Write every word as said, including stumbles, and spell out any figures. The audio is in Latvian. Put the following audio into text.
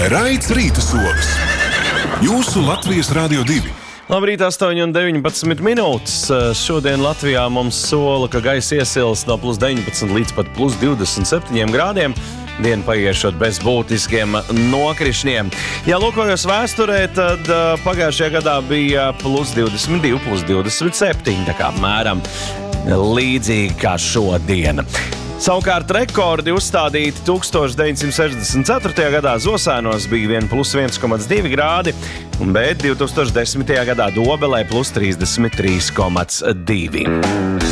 Raids rīta solis. Jūsu Latvijas Rādio divi. Labrīt, astoņi un deviņpadsmit minūtes. Šodien Latvijā mums sola, ka gaisa iesils no plus deviņpadsmit līdz pat plus divdesmit septiņiem grādiem. Diena paiešot bez būtiskiem nokrišņiem. Ja lūkojos vēsturē, tad uh, pagājušajā gadā bija plus divdesmit divi, plus divdesmit septiņi, tā kā apmēram līdzīgi kā šodiena. Savukārt rekordi uzstādīti tūkstoš deviņsimt sešdesmit ceturtajā gadā Zosēnos bija vien plus viens komats divi grādi, bet divtūkstoš desmitajā gadā Dobelē plus trīsdesmit trīs komats divi.